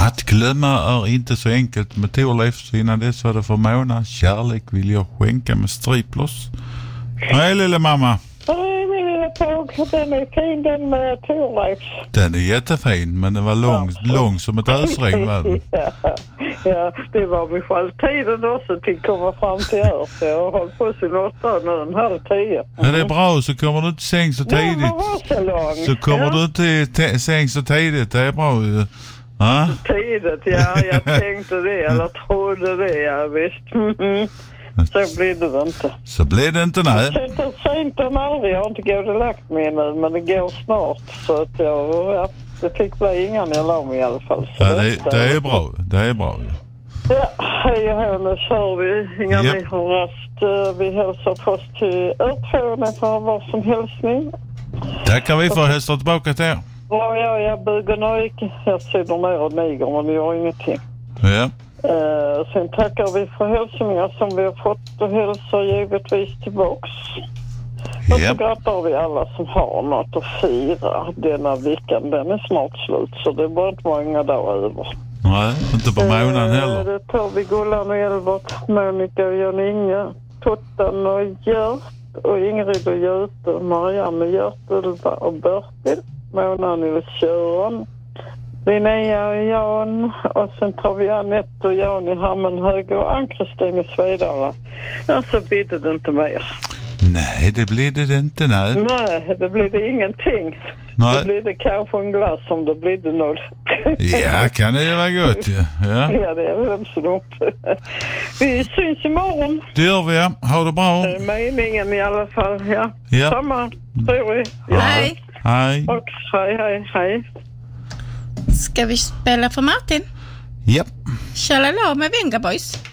Att glömma är inte så enkelt med Thorleif, så innan dess var det för Mona. Kärlek vill jag skänka med striplers. Hej lilla mamma. Hej lilla tåg, den är fin den med Thorleif. Den är jättefin, men den var lång som ett ösregn. Ja, det var mig själv tiden också till att komma fram till här. Så jag har hållit på sin 8 nu, 9:30. Ja, det är bra, så kommer du inte sängs så tidigt. Så kommer du inte sängs så tidigt, det är bra ju. Ja? Tidigt, ja, jag tänkte det, eller trodde det, ja visst. Så blir det inte. Så blir det inte, nej. Jag sitter sent än aldrig, jag har inte gått och lagt mig nu, men det går snart. Så att det fick bli inga jag la mig i alla fall. Så ja, det är bra, det är bra. Ja, hej och hej, nu kör vi. Inga vi har rast. Vi hälsar först till Örtfåne för vad som hälsning. Tackar vi för hälsar tillbaka till er. Ja, jag bygger och jag sitter ner och niger, men det gör ingenting. Ja. Sen tackar vi för hälsningar som vi har fått och hälsar givetvis tillbaks. Och så grattar vi alla som har något att fira. Denna veckan, den är snart slut, så det är bara inte många dagar över. Nej, inte på månaden heller. Det tar vi Gullan och Elbert, Monica och Jan-Inge, Tottan och Gert och Ingrid och Göte, Marianne och Gert, Ulva och Bertil, Mona, Nils, Kören, Linnea och Jan, och sen tar vi Anette och Jan i Hammenhög och Ann-Kristin i Svedala. Ja, så blir det inte mer. Nej, det blir det inte, nej. Nej, det blir det ingenting. Nej. Det blir det kanske en glass om det blir det noll. Ja, kan det vara gott, ja. Ja, det är väl så dumt. Vi syns imorgon. Det gör vi, ja. Ha det bra. Det är meningen i alla fall, ja. Ja. Samma, tror vi. Ja. Hej. Hej. Och hej. Ska vi spela för Martin? Japp. Tjalala med Venga Boys.